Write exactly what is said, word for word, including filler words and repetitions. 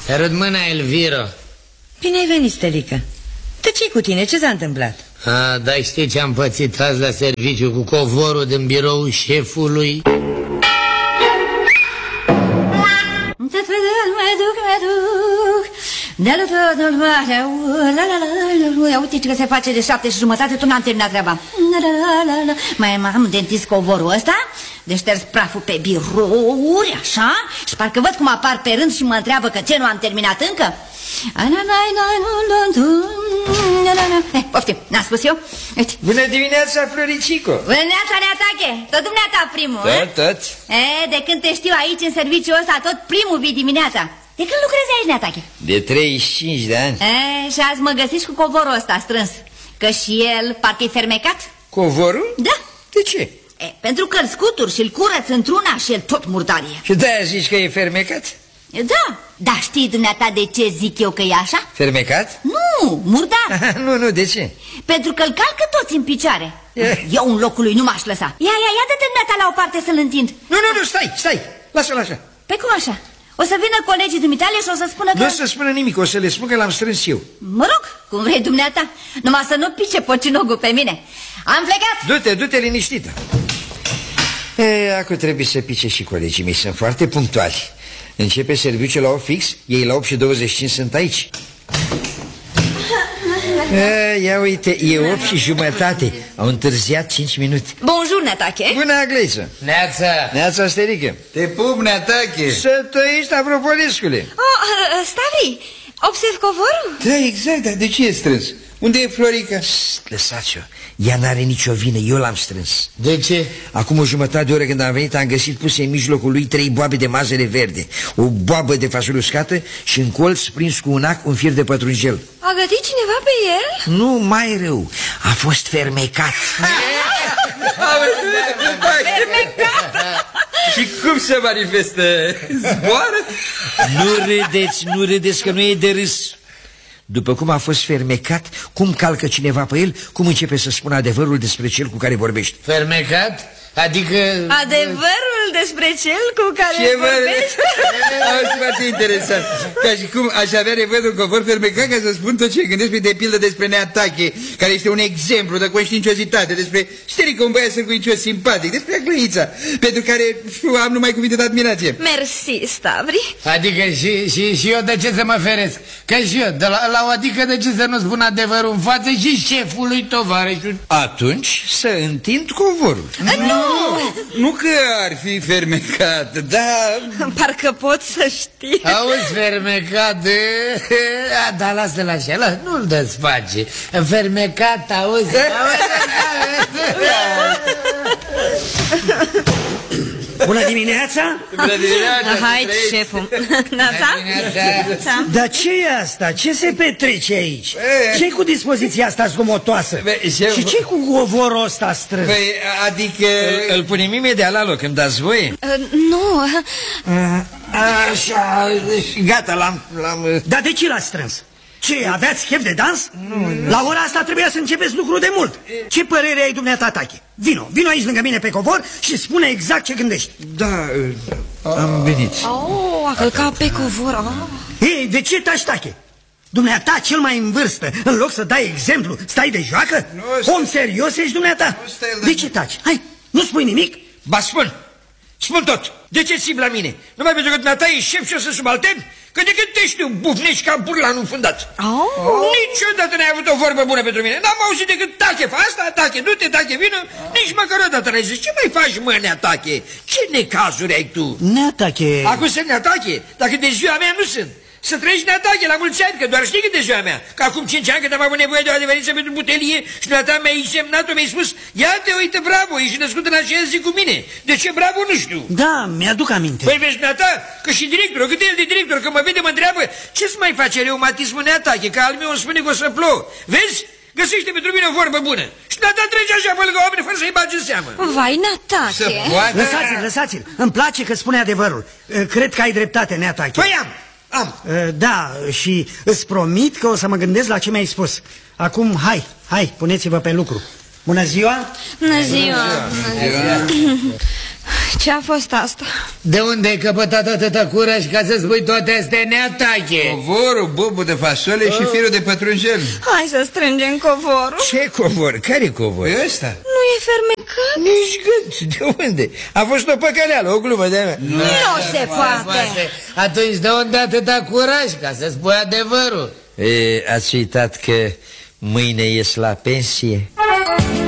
Sărut mâna, Elviro. Bine ai venit, Stelică. De ce-i cu tine? Ce s-a întâmplat? A, dar știi ce am pățit azi la serviciu cu covorul din biroul șefului? Uite că se face de șapte și jumătate, tu n-am terminat treaba. Mai am dentist covorul ăsta, de șters praful pe birouri, așa. Și parcă văd cum apar pe rând și mă întreabă că ce nu am terminat încă. Eh, poftim, n-am spus eu? Uite. Bună dimineața, Floricico. Bună dimineața, Neatache. Tot dumneata primul, Tot, tot. E, de când te știu aici în serviciul ăsta, tot primul vii dimineața. De când lucrezi aici, Neatache? De treizeci și cinci de ani. E, și azi mă găsiți cu covorul ăsta strâns. Că și el parcă-i fermecat. Covorul? Da. De ce? E, pentru că îl scuturi și îl curăț într-una și el tot murdarie. Și de-aia zici că e fermecat? Da, dar știi dumneata de ce zic eu că e așa? Fermecat? Nu, murdar. Nu, nu, de ce? Pentru că îl calcă toți în picioare. E. Eu în locul lui nu m-aș lăsa. Ia, ia, ia dă-te dumneata la o parte să-l întind. Nu, nu, nu, stai, stai, lasă-l așa. Pe cum așa? O să vină colegii dumitale și o să spună că... Nu o să spună nimic, o să le spun că l-am strâns eu. Mă rog, cum vrei dumneata. Numai să nu pice pocinogul pe mine. Am plecat. Du-te, du-te liniștită. E, acum trebuie să pice și colegii mei, sunt foarte punctuali. Începe serviciul la opt fix, ei la opt și douăzeci și cinci sunt aici. E, ia uite, e opt și jumătate, au întârziat cinci minute. Bonjour, Neatache. Bună, Agleiță. Neața. Neața, Sterică. Te pup, Neatache. Să trăiești, Avropolescule. Oh, Stavri, observ covorul? Da, exact, dar de ce e strâns? Unde e Florica? Lăsați-o, ea n-are nicio vină, eu l-am strâns. De ce? Acum o jumătate de oră când am venit am găsit puse în mijlocul lui trei boabe de mazăre verde, o boabă de fasole uscată și în colț prins cu un ac un fir de pătrunjel. A gătit cineva pe el? Nu, mai rău, a fost fermecat. Fermecat? Și cum se manifestă? Zboară? Nu râdeți, nu râdeți că nu e de râs. După cum a fost fermecat, cum calcă cineva pe el, cum începe să spună adevărul despre cel cu care vorbești. Fermecat? Adică... Adevărul despre cel cu care Ce vorbești? Auzi, foarte interesant. Ca și cum aș avea nevoie de un covor fermecat ca să spun tot ce gândesc, de pildă despre Neatache, care este un exemplu de conștiinciozitate, despre Sterică, un băiat sârguicios simpatic, despre Agleița, pentru care am numai cuvinte de admirație. Mersi, Stavri. Adică și, și, și eu de ce să mă feresc? Că și eu, de la, la o adică de ce să nu spun adevărul în față și șefului tovarășul? Atunci să întind covorul. Nu! Nu că ar fi fermecat, dar... Parcă pot să știi. Auzi, fermecat, de... A, da, lasă-l așa, las, nu-l desface. Fermecat, auzi, auzi. Bună dimineața! Bună dimineața! Hai, șeful. Nața? Dar ce e asta? Ce se petrece aici? Ce-i cu dispoziția asta zgomotoasă? Și ce-i cu covorul ăsta strâns? Păi, adică... Îl, îl punem imediat la loc, îmi dați voie? Uh, nu. Așa, gata, l-am... Dar de ce l-ați strâns? Ce, aveați chef de dans? Nu, la ora asta trebuia să începeți lucru de mult. Ce părere ai dumneata, Tache? Vino, vino aici lângă mine pe covor și spune exact ce gândești. Da, am venit. Oh, a călcat pe covor. Oh. Ei, de ce taci, Tache? Dumneata, cel mai în vârstă, în loc să dai exemplu, stai de joacă? Nu, Om serios ești dumneata? De ce taci? Hai, nu spui nimic? Ba spun, spun tot. De ce țip la mine? Numai pentru că dumneata e șef și o să subaltern? Că de când te știu, bufnești ca burlan înfundat. Oh. Niciodată n-ai avut o vorbă bună pentru mine. N-am auzit decât Tache, fa asta, Tache, du-te, Tache, vină. Nici măcar o dată n-ai zis, ce mai faci, mă, Neatache? Ce necazuri ai tu? Neatache... Acum sunt Neatache, dacă de ziua mea nu sunt. Să trăiești, Neatache, la mulți ani, că doar știi cât de ziua mea. Că acum cinci ani când am avut nevoie de o adeverință pentru butelie și dumneata mi-ai semnat-o, mi-ai spus, ia te uite, bravo, ești născut în aceeași zi cu mine. De ce bravo, nu știu. Da, mi-aduc aminte. Păi vezi, Neata, că și directorul, cât el de director, că mă vede, mă întreabă, ce-ți mai face reumatismul, Neatache, că al meu îmi spune că o să plouă. Vezi? Găsește pentru mine o vorbă bună. Și Neata trece așa pe lângă oameni fără să-i bagi în seamă. Vai, Neatache. Lăsați-l, lăsați-l, îmi place că spune adevărul. Cred că ai dreptate, Neatache. Păi am. Am. Da, și îți promit că o să mă gândesc la ce mi-ai spus. Acum, hai, hai, puneți-vă pe lucru. Bună ziua! Bună ziua! Ce a fost asta? De unde ai căpătat atâta curaj ca să spui toate astea, Neatache? Covorul, bobul de fasole oh. și firul de pătrunjel. Hai să strângem covorul. Ce covor? Care covor? E ăsta? Nu e fermecat? Nici gând. De unde? A fost o păcăleală, o glumă de-a mea. Nu, nu se poate. Atunci de unde atâta curaj ca să spui adevărul? E, ați uitat că mâine ies la pensie?